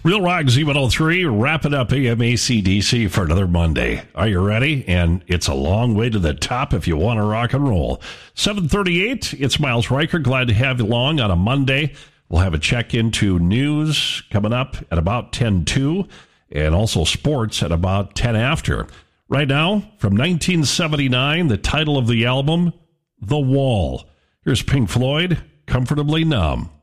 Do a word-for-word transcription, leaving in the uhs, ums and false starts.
Real Rock Z one oh three, wrapping up A M A C D C for another Monday. Are you ready? And it's a long way to the top if you want to rock and roll. seven thirty-eight, it's Miles Riker. Glad to have you along on a Monday. We'll have a check into news coming up at about ten two, and also sports at about ten after. Right now, from nineteen seventy-nine, the title of the album, The Wall. Here's Pink Floyd, Comfortably Numb.